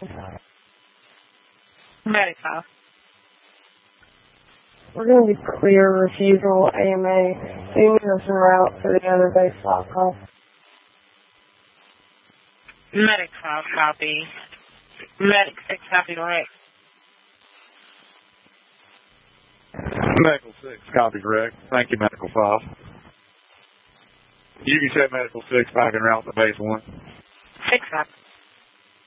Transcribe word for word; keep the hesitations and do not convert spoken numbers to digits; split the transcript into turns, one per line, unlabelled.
Medic five.
We're going to be clear refusal A M A. Seniors en route for the other base file call.
Medic five, copy. Medic six, copy direct.
Medical six, copy direct. Thank you, Medical five. You can set Medical six back en route to base one.
Six, copy.